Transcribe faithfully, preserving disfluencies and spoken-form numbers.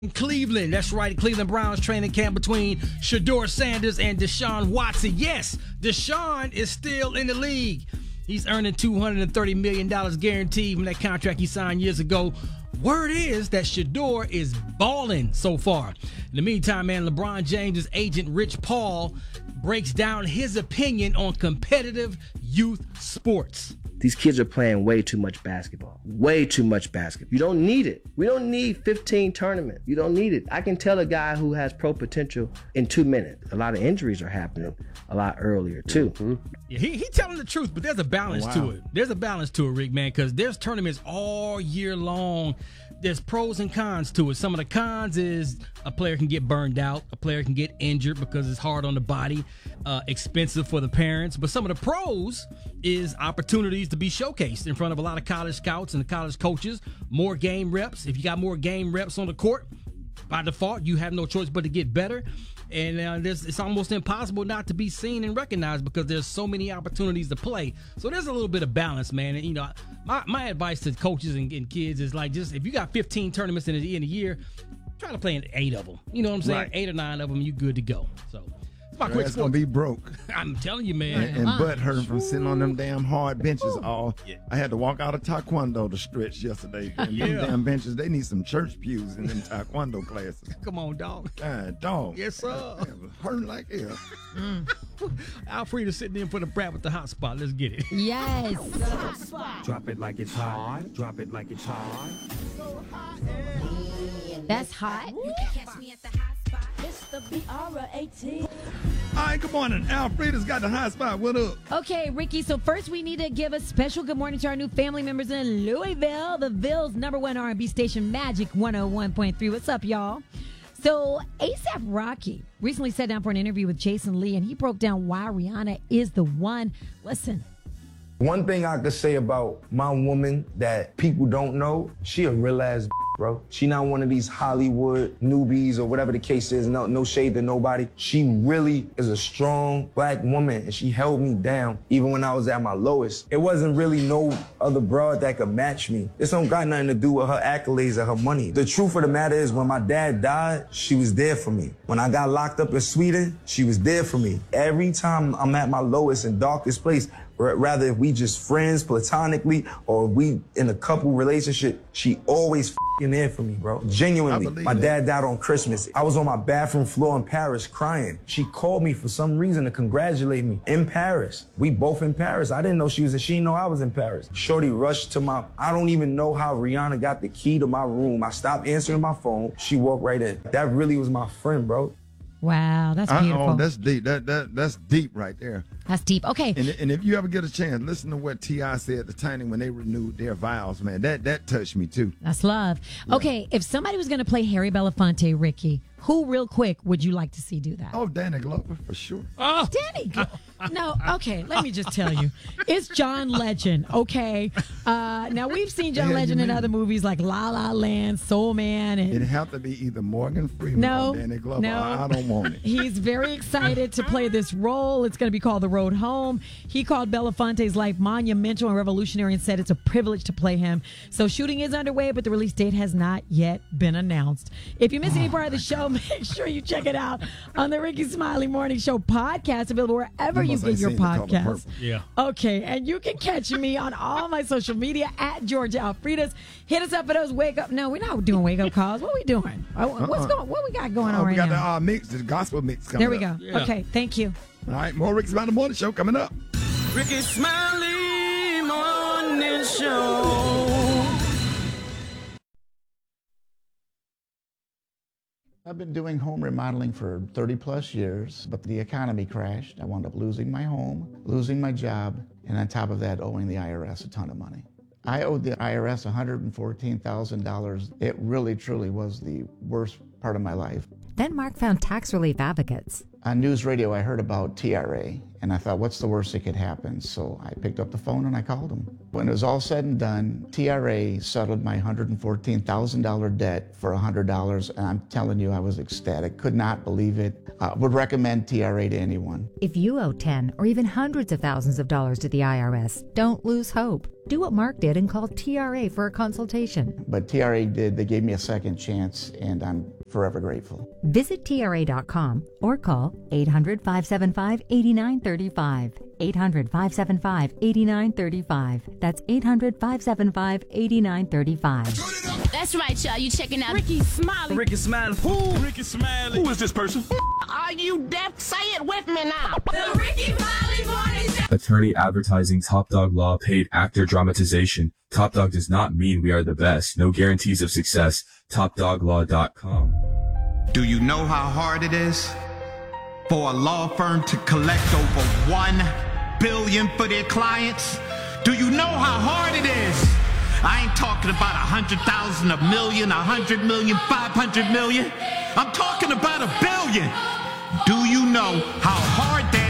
In Cleveland, that's right, Cleveland Browns training camp between Shedeur Sanders and Deshaun Watson. Yes, Deshaun is still in the league. He's earning two hundred thirty million dollars guaranteed from that contract he signed years ago. Word is that Shedeur is balling so far. In the meantime, man, LeBron James' agent Rich Paul breaks down his opinion on competitive youth sports. These kids are playing way too much basketball. Way too much basketball. You don't need it. We don't need fifteen tournaments. You don't need it. I can tell a guy who has pro potential in two minutes. A lot of injuries are happening a lot earlier, too. Mm-hmm. Yeah, he, he telling the truth, but there's a balance oh, wow. to it. There's a balance to it, Rick, man, because there's tournaments all year long. There's pros and cons to it. Some of the cons is a player can get burned out. A player can get injured because it's hard on the body, uh, expensive for the parents. But some of the pros is opportunities to be showcased in front of a lot of college scouts and the college coaches. More game reps. If you got more game reps on the court, by default, you have no choice but to get better. And uh, there's, it's almost impossible not to be seen and recognized because there's so many opportunities to play. So there's a little bit of balance, man. And, you know, my, my advice to coaches and, and kids is like, just if you got fifteen tournaments in a, in a year, try to play in eight of them. You know what I'm saying? Right. Eight or nine of them, you good to go. So it's my quick It's going to be broke. I'm telling you, man. And, and uh, butt hurting from sitting on them damn hard benches all. Yeah. I had to walk out of Taekwondo to stretch yesterday. And yeah. them damn benches, they need some church pews in them Taekwondo classes. Come on, dog. God, dog. Yes, sir. It was hurting like hell. Mm. Alfreda sitting in for the brat with the hot spot. Let's get it. Yes. Hot spot. Drop it like it's hot. Drop it like it's hot. So hot. That's hot. You can catch me at the hot spot. It's the B R eighteen. All right, good morning. Alfreda's got the hot spot. What up? Okay, Ricky, so first we need to give a special good morning to our new family members in Louisville, the Ville's number one R and B station, Magic one oh one point three. What's up, y'all? So A$AP Rocky recently sat down for an interview with Jason Lee, and he broke down why Rihanna is the one. Listen. One thing I could say about my woman that people don't know, she a real ass bro. She not one of these Hollywood newbies or whatever the case is. No, no shade to nobody. She really is a strong black woman, and she held me down even when I was at my lowest. It wasn't really no other broad that could match me. This don't got nothing to do with her accolades or her money. The truth of the matter is, when my dad died, she was there for me. When I got locked up in Sweden, she was there for me. Every time I'm at my lowest and darkest place, rather if we just friends platonically or we in a couple relationship, she always f***ing there for me, bro. Genuinely. My dad died on Christmas. I was on my bathroom floor in Paris crying. She called me for some reason to congratulate me in Paris. We both in Paris. I didn't know she was, she didn't know I was in Paris. Shorty rushed to my, I don't even know how Rihanna got the key to my room. I stopped answering my phone. She walked right in. That really was my friend, bro. Wow, that's beautiful. Oh, that's deep. That that that's deep right there. That's deep. Okay. And and if you ever get a chance, listen to what T I said at the time when they renewed their vows, man. That that touched me too. That's love. Yeah. Okay, if somebody was going to play Harry Belafonte, Ricky, who real quick would you like to see do that? Oh, Danny Glover for sure. Oh, Danny Glover. No, okay, let me just tell you. It's John Legend, okay? Uh, now, we've seen John yeah, Legend in other movies like La La Land, Soul Man. And it'd have to be either Morgan Freeman no, or Danny Glover. No, I, I don't want it. He's very excited to play this role. It's going to be called The Road Home. He called Belafonte's life monumental and revolutionary and said it's a privilege to play him. So shooting is underway, but the release date has not yet been announced. If you miss any part of the show, make sure you check it out on the Ricky Smiley Morning Show podcast, available wherever you, you get your podcast. Yeah. Okay, and you can catch me on all my social media at Georgia Alfredas. Hit us up for those wake up. No, we're not doing wake up calls. What are we doing? Uh-uh. What's going? What we got going uh, on right now? We got now? the uh, mix, the gospel mix coming. There we up. go. Yeah. Okay, thank you. All right, more Ricky Smiley Morning Show coming up. Ricky Smiley Morning Show. I've been doing home remodeling for thirty plus years, but the economy crashed. I wound up losing my home, losing my job, and on top of that, owing the I R S a ton of money. I owed the I R S one hundred fourteen thousand dollars. It really, truly was the worst part of my life. Then Mark found tax relief advocates. On news radio, I heard about T R A, And I thought, what's the worst that could happen? So I picked up the phone and I called him. When it was all said and done, T R A settled my one hundred fourteen thousand dollars debt for one hundred dollars. And I'm telling you, I was ecstatic. Could not believe it. Uh, would recommend T R A to anyone. If you owe ten or even hundreds of thousands of dollars to the I R S, don't lose hope. Do what Mark did and call T R A for a consultation. But T R A did. They gave me a second chance, and I'm forever grateful. Visit T R A dot com or call eight hundred, five seven five, eight nine three five. eight hundred, five seven five, eight nine three five. That's eight hundred, five seven five, eight nine three five. That's right, y'all. You checking out Ricky Smiley. Ricky Smiley. Who? Ricky Smiley. Who is this person? Are you deaf? Say it with me now. The Ricky Smiley Morning Show. Attorney advertising Top Dog Law paid actor dramatization. Top Dog does not mean we are the best. No guarantees of success. top dog law dot com. Do you know how hard it is for a law firm to collect over one billion for their clients? Do you know how hard it is? I ain't talking about a hundred thousand, a million, a hundred million, five hundred million. I'm talking about a billion. Do you know how hard that